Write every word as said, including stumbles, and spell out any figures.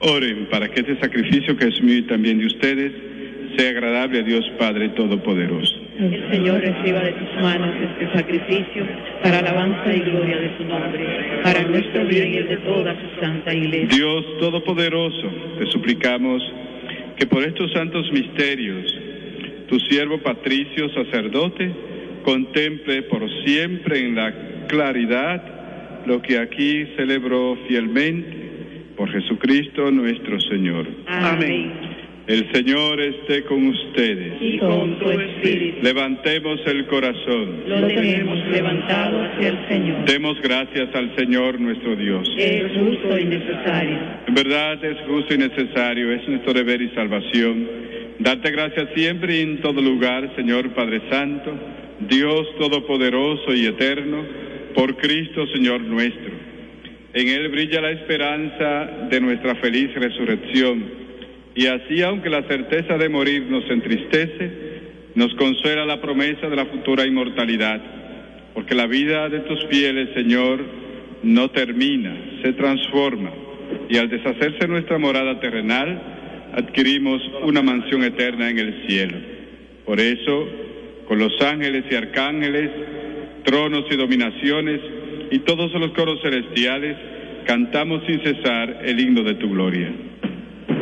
Oren para que este sacrificio que es mío y también de ustedes sea agradable a Dios Padre Todopoderoso. El Señor reciba de tus manos este sacrificio para alabanza y gloria de su nombre, para nuestro bien y el de toda su santa iglesia. Dios Todopoderoso, te suplicamos que por estos santos misterios tu siervo Patricio, sacerdote, contemple por siempre en la claridad lo que aquí celebró fielmente, por Jesucristo nuestro Señor. Amén. El Señor esté con ustedes. Y con tu espíritu. Levantemos el corazón. Lo tenemos levantado hacia el Señor. Demos gracias al Señor nuestro Dios. Es justo y necesario. En verdad es justo y necesario, es nuestro deber y salvación. Darte gracias siempre y en todo lugar, Señor Padre Santo, Dios Todopoderoso y Eterno, por Cristo Señor nuestro. En Él brilla la esperanza de nuestra feliz resurrección, y así, aunque la certeza de morir nos entristece, nos consuela la promesa de la futura inmortalidad, porque la vida de tus fieles, Señor, no termina, se transforma, y al deshacerse nuestra morada terrenal, adquirimos una mansión eterna en el cielo. Por eso, con los ángeles y arcángeles, tronos y dominaciones, y todos los coros celestiales, cantamos sin cesar el himno de tu gloria.